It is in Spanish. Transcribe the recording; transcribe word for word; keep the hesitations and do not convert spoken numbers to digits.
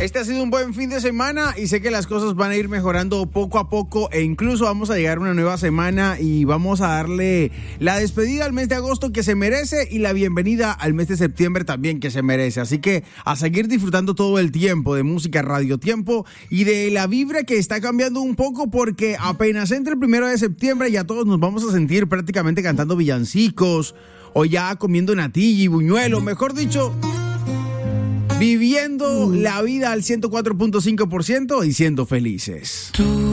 Este ha sido un buen fin de semana y sé que las cosas van a ir mejorando poco a poco e incluso vamos a llegar a una nueva semana y vamos a darle la despedida al mes de agosto que se merece y la bienvenida al mes de septiembre también que se merece. Así que a seguir disfrutando todo el tiempo de música Radio Tiempo y de la vibra que está cambiando un poco porque apenas entre el primero de septiembre ya todos nos vamos a sentir prácticamente cantando villancicos o ya comiendo natilla y buñuelo, mejor dicho, viviendo la vida al ciento cuatro punto cinco por ciento y siendo felices.